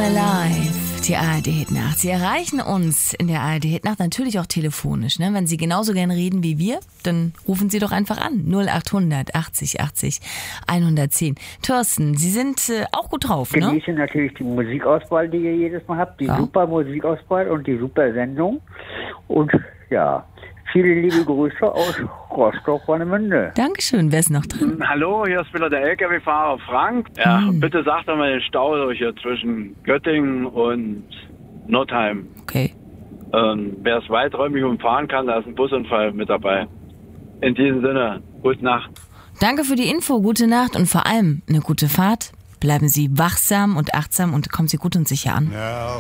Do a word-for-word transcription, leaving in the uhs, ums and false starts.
Alive, die A R D-Hitnacht. Sie erreichen uns in der A R D-Hitnacht natürlich auch telefonisch. Ne? Wenn Sie genauso gern reden wie wir, dann rufen Sie doch einfach an. null achthundert achtzig achtzig hundertzehn. Thorsten, Sie sind äh, auch gut drauf, ich ne? genieße natürlich die Musikauswahl, die ihr jedes Mal habt. Die Ja. super Musikauswahl und die super Sendung. Und ja, viele liebe Grüße aus Rostock-Warnemünde. Dankeschön. Wer ist noch drin? Hallo, hier ist wieder der L K W-Fahrer Frank. Ja, Hm. bitte sagt doch mal den Stau durch hier zwischen Göttingen und Nordheim. Okay. Ähm, wer es weiträumig umfahren kann, da ist ein Busunfall mit dabei. In diesem Sinne, gute Nacht. Danke für die Info, gute Nacht und vor allem eine gute Fahrt. Bleiben Sie wachsam und achtsam und kommen Sie gut und sicher an.